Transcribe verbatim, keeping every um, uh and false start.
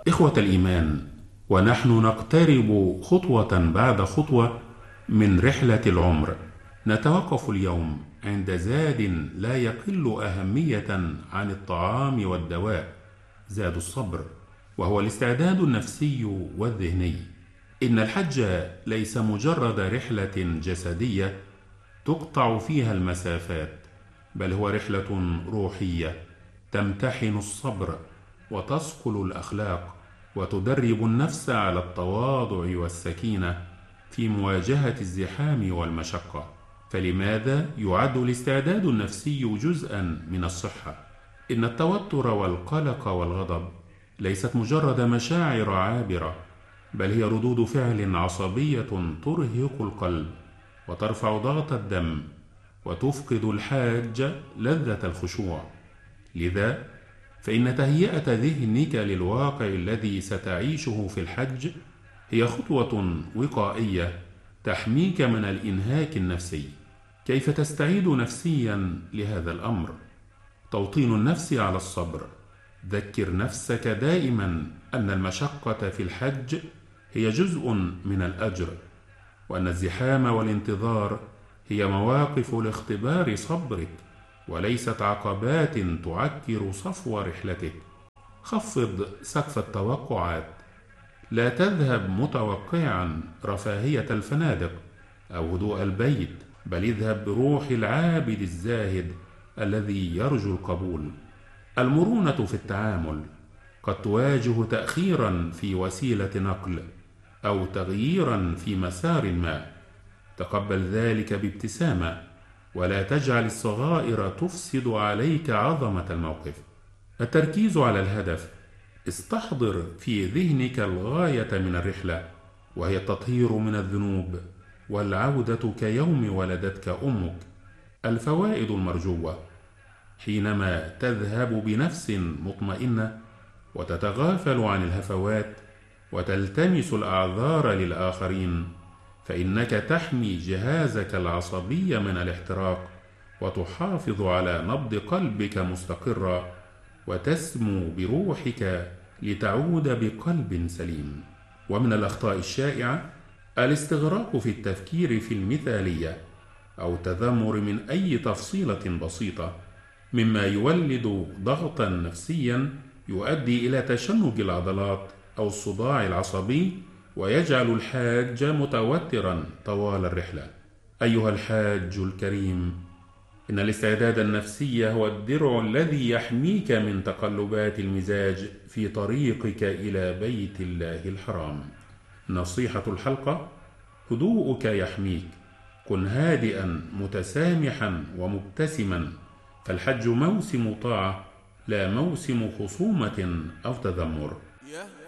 إخوة الإيمان، ونحن نقترب خطوة بعد خطوة من رحلة العمر، نتوقف اليوم عند زاد لا يقل أهمية عن الطعام والدواء، زاد الصبر، وهو الاستعداد النفسي والذهني. إن الحج ليس مجرد رحلة جسدية تقطع فيها المسافات، بل هو رحلة روحية تمتحن الصبر وتصقل الأخلاق وتدرب النفس على التواضع والسكينة في مواجهة الزحام والمشقة. فلماذا يعد الاستعداد النفسي جزءا من الصحة؟ إن التوتر والقلق والغضب ليست مجرد مشاعر عابرة، بل هي ردود فعل عصبية ترهق القلب وترفع ضغط الدم وتفقد الحاج لذة الخشوع. لذا فإن تهيئة ذهنك للواقع الذي ستعيشه في الحج هي خطوة وقائية تحميك من الإنهاك النفسي. كيف تستعيد نفسيا لهذا الأمر؟ توطين النفس على الصبر. ذكر نفسك دائما أن المشقة في الحج هي جزء من الأجر، وأن الزحام والانتظار هي مواقف لاختبار صبرك وليست عقبات تعكر صفو رحلتك. خفض سقف التوقعات. لا تذهب متوقعا رفاهية الفنادق أو هدوء البيت، بل اذهب بروح العابد الزاهد الذي يرجو القبول. المرونة في التعامل. قد تواجه تأخيرا في وسيلة نقل أو تغييرا في مسار ما، تقبل ذلك بابتسامة، ولا تجعل الصغائر تفسد عليك عظمة الموقف. التركيز على الهدف. استحضر في ذهنك الغاية من الرحلة، وهي التطهير من الذنوب والعودة كيوم ولدتك أمك. الفوائد المرجوة. حينما تذهب بنفس مطمئنة وتتغافل عن الهفوات وتلتمس الأعذار للآخرين، فإنك تحمي جهازك العصبي من الاحتراق وتحافظ على نبض قلبك مستقرا، وتسمو بروحك لتعود بقلب سليم. ومن الأخطاء الشائعة الاستغراق في التفكير في المثالية أو التذمر من أي تفصيلة بسيطة، مما يولد ضغطا نفسيا يؤدي إلى تشنج العضلات أو الصداع العصبي، ويجعل الحاج متوترا طوال الرحلة. أيها الحاج الكريم، إن الاستعداد النفسي هو الدرع الذي يحميك من تقلبات المزاج في طريقك إلى بيت الله الحرام. نصيحة الحلقة: هدوءك يحميك. كن هادئا متسامحا ومبتسما، فالحج موسم طاعة لا موسم خصومة أو تذمر.